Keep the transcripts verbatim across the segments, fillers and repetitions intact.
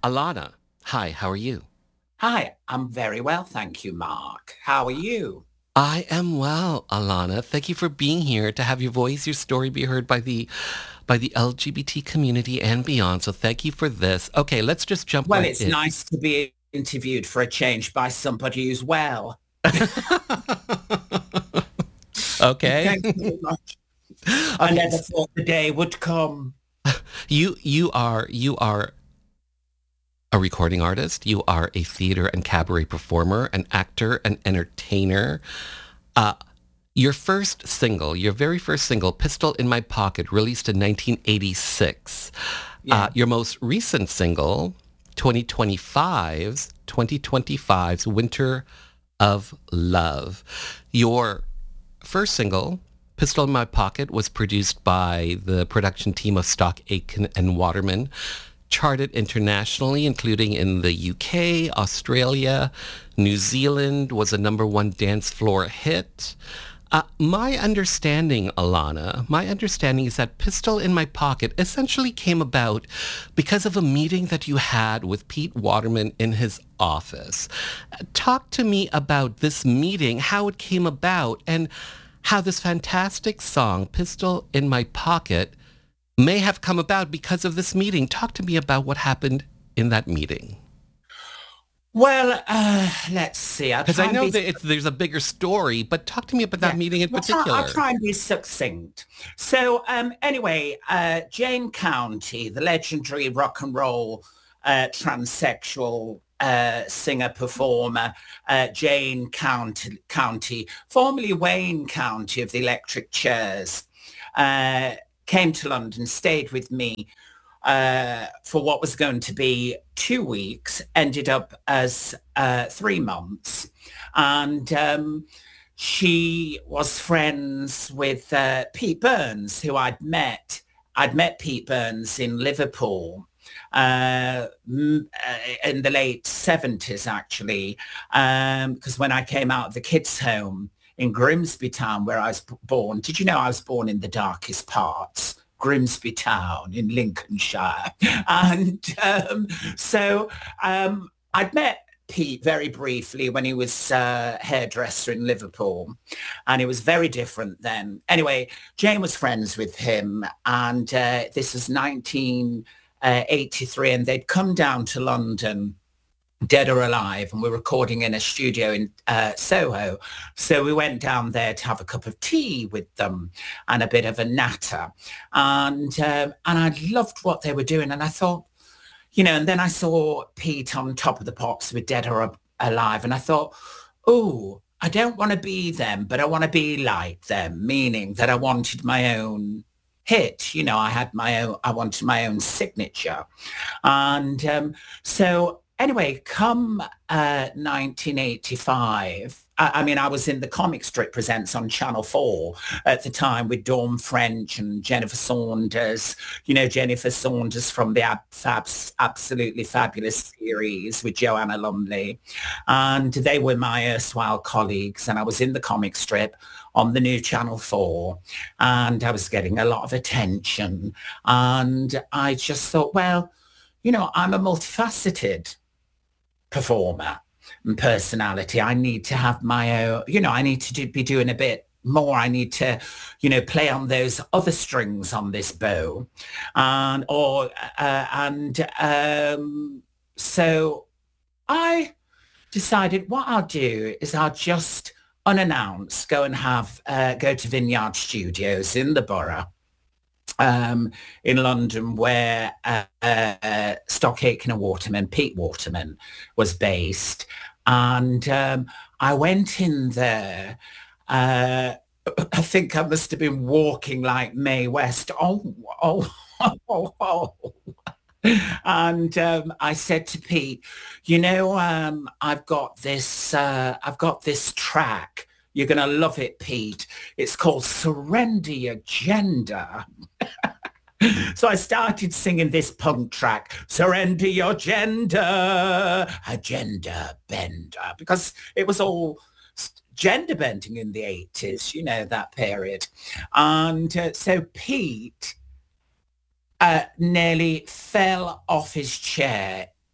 Alana, hi, how are you? Hi, I'm very well, thank you, Mark. How are you? I am well, Alana. Thank you for being here to have your voice, your story be heard by the by the L G B T community and beyond. So thank you for this. Okay, let's just jump Well, right it's in. nice to be interviewed for a change by somebody who's well. Okay. Thank you very much. I Okay, never s- thought the day would come. you you are you are a recording artist. You are a theater and cabaret performer, an actor, an entertainer. Uh, your first single, your very first single, Pistol in My Pocket, released in nineteen eighty-six. Uh, Yeah. your most recent single, twenty twenty-five's twenty twenty-five's Winter of Love. Your first single, Pistol in My Pocket, was produced by the production team of Stock Aitken and Waterman, charted internationally, including in the U K, Australia, New Zealand, was a number one dance floor hit. Uh, my understanding, Alana, my understanding is that Pistol in My Pocket essentially came about because of a meeting that you had with Pete Waterman in his office. Uh, Talk to me about this meeting, how it came about, and how this fantastic song, Pistol in My Pocket, may have come about because of this meeting. Talk to me about what happened in that meeting. Well, uh, let's see. I'll Because I try and know be, that it's, there's a bigger story, but talk to me about that yeah, meeting in I'll try, I'll particular. try and be succinct. So, um, anyway, uh, Jane County, the legendary rock and roll uh, transsexual uh, singer performer, uh, Jane County, County, formerly Wayne County of the Electric Chairs, uh, came to London, stayed with me uh, for what was going to be two weeks, ended up as uh, three months. And um, she was friends with uh, Pete Burns, who I'd met. I'd met Pete Burns in Liverpool uh, m- uh, in the late seventies, actually, because when I came out of the kids' home in Grimsby Town, where I was b- born, did you know I was born in the darkest parts? Grimsby Town in Lincolnshire. And um, so um, I'd met Pete very briefly when he was uh, hairdresser in Liverpool, and it was very different then. Anyway, Jane was friends with him, and uh, this was nineteen eighty-three, and they'd come down to London, dead or alive, and we're recording in a studio in uh, Soho. So we went down there to have a cup of tea with them and a bit of a natter, and um, and I loved what they were doing, and I thought, you know, and then I saw Pete on Top of the Pops with Dead or Alive, and I thought, oh, I don't want to be them, but I want to be like them, meaning that I wanted my own hit. You know, I had my own, I wanted my own signature. And um, so anyway, come uh, nineteen eighty-five, I, I mean, I was in the Comic Strip Presents on Channel four at the time with Dawn French and Jennifer Saunders, you know, Jennifer Saunders from the Ab- Fabs, Absolutely Fabulous series with Joanna Lumley. And they were my erstwhile colleagues. And I was in the Comic Strip on the new Channel four, and I was getting a lot of attention. And I just thought, well, you know, I'm a multifaceted performer and personality. I need to have my own, you know, I need to do, be doing a bit more. I need to, you know, play on those other strings on this bow. And, or, uh, and um, so I decided what I'll do is I'll just unannounced go and have, uh, go to Vineyard Studios in the borough um, in London, where uh, uh, Stock Aitken and Waterman, Pete Waterman, was based. And um, I went in there. Uh, I think I must have been walking like Mae West. Oh, oh, oh, oh. And um, I said to Pete, you know, um, I've got this, uh, I've got this track. You're going to love it, Pete. It's called Surrender Your Gender. So I started singing this punk track, Surrender Your Gender, a gender bender, because it was all gender bending in the eighties, you know, that period. And uh, so Pete uh, nearly fell off his chair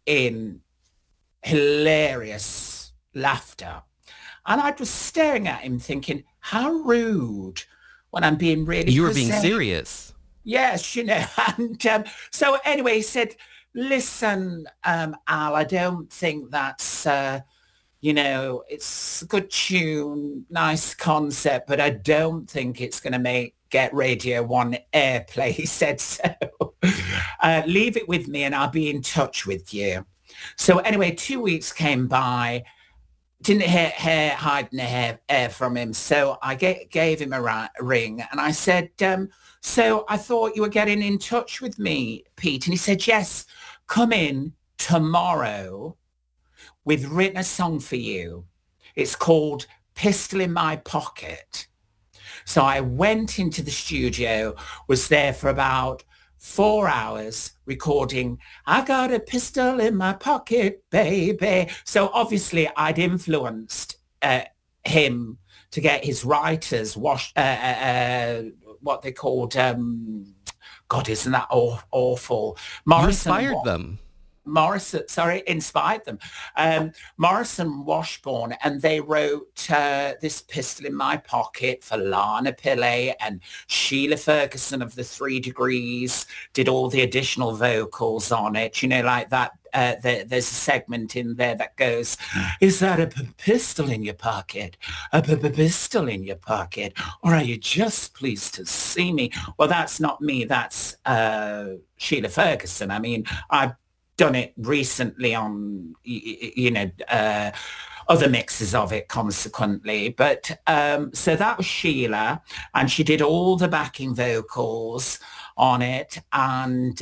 in hilarious laughter. And I was staring at him thinking, how rude when I'm being really You were being present- serious. Yes, you know. And um, so anyway, he said, listen, um, Al, I don't think that's, uh, you know, it's a good tune, nice concept, but I don't think it's going to make get Radio One airplay. He said so. uh, leave it with me and I'll be in touch with you. So anyway, two weeks came by. Didn't hear, hear hide and hair, hair from him. So I ga- gave him a, ra- a ring and I said, um, so I thought you were getting in touch with me, Pete. And he said, yes, come in tomorrow. We've written a song for you. It's called Pistol in My Pocket. So I went into the studio, was there for about four hours recording, I got a pistol in my pocket, baby. So obviously I'd influenced uh, him to get his writers wash, uh, uh, what they called, um, God, isn't that aw- awful? Morrison, you inspired wa- them. Morrison, sorry, inspired them. Um, Morrison Washburn, and they wrote uh, This Pistol in My Pocket for Lana Pillay, and Sheila Ferguson of the Three Degrees did all the additional vocals on it. You know, like that. Uh, there, there's a segment in there that goes, is that a p- pistol in your pocket? A p- p- pistol in your pocket? Or are you just pleased to see me? Well, that's not me. That's uh, Sheila Ferguson. I mean, I done it recently on, you know, uh, other mixes of it consequently. But um, so that was Sheila, and she did all the backing vocals on it. And